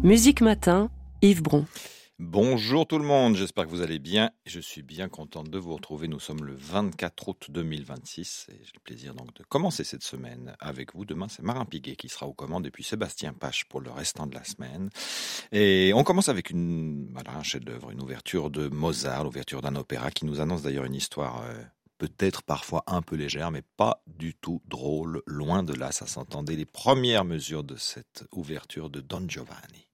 Musique Matin, Yves Bron. Bonjour tout le monde, j'espère que vous allez bien. Je suis bien contente de vous retrouver. Nous sommes le 24 août 2026 et j'ai le plaisir donc de commencer cette semaine avec vous. Demain, c'est Marin Piguet qui sera aux commandes et puis Sébastien Pache pour le restant de la semaine. Et on commence avec un chef-d'œuvre, une ouverture de Mozart, l'ouverture d'un opéra qui nous annonce d'ailleurs une histoire peut-être parfois un peu légère, mais pas du tout drôle. Loin de là, ça s'entendait les premières mesures de cette ouverture de Don Giovanni.